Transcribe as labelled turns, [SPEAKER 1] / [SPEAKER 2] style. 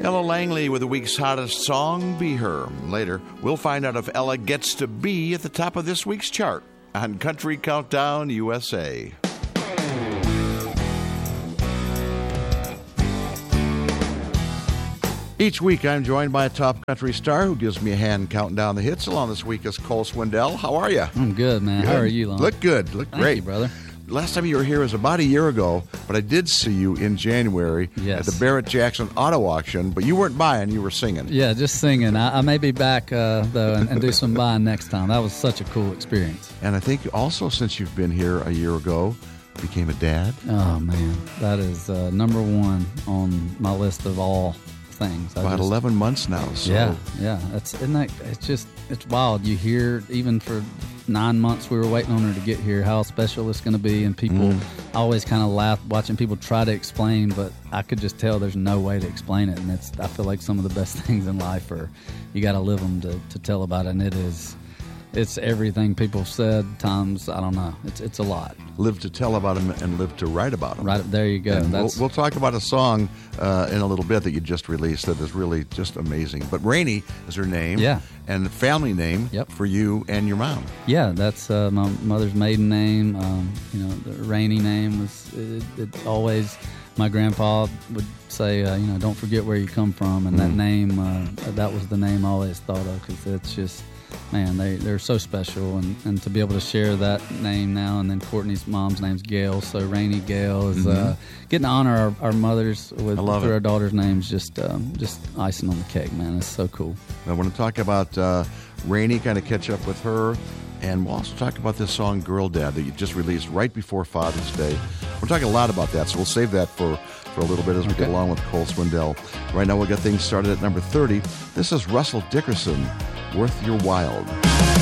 [SPEAKER 1] Ella Langley with the week's hottest song, Be Her. Later, we'll find out if Ella gets to be at the top of this week's chart on Country Countdown USA. Each week, I'm joined by a top country star who gives me a hand counting down the hits. Along this week is Cole Swindell. How are you?
[SPEAKER 2] I'm good, man.
[SPEAKER 1] Good.
[SPEAKER 2] How are you, Lon?
[SPEAKER 1] Look good. Look
[SPEAKER 2] Thank
[SPEAKER 1] great.
[SPEAKER 2] you, brother.
[SPEAKER 1] Last time you were here was about a year ago, but I did see you in January at the Barrett Jackson Auto Auction, but you weren't buying, you were singing.
[SPEAKER 2] Yeah, just singing. I may be back, though, and do some buying next time. That was such a cool experience.
[SPEAKER 1] And I think also since you've been here a year ago, became a dad.
[SPEAKER 2] Oh, man. That is number one on my list of all things.
[SPEAKER 1] About 11 months now. So.
[SPEAKER 2] Yeah. It's wild. You hear, even for 9 months we were waiting on her to get here, how special it's going to be, and people I always kind of laugh watching people try to explain, but I could just tell there's no way to explain it, and I feel like some of the best things in life are you got to live them to tell about it, and it's everything people have said times, I don't know, it's a lot.
[SPEAKER 1] Live to tell about them and live to write about them.
[SPEAKER 2] Right, there you go.
[SPEAKER 1] We'll talk about a song in a little bit that you just released that is really just amazing. But Rainey is her name.
[SPEAKER 2] Yeah.
[SPEAKER 1] And the family name for you and your mom.
[SPEAKER 2] Yeah, that's my mother's maiden name. The Rainey name was it always. My grandpa would say, don't forget where you come from, and that name, that was the name I always thought of, because it's just, man, they're so special, and to be able to share that name now, and then Courtney's mom's name's Gail, so Rainey Gail is getting to honor our mothers through our daughter's names, just icing on the cake, man. It's so cool.
[SPEAKER 1] I want to talk about Rainey, kind of catch up with her, and we'll also talk about this song, Girl Dad, that you just released right before Father's Day. We're talking a lot about that, so we'll save that for a little bit as we get along with Cole Swindell. Right now, we'll get things started at number 30. This is Russell Dickerson, Worth Your While.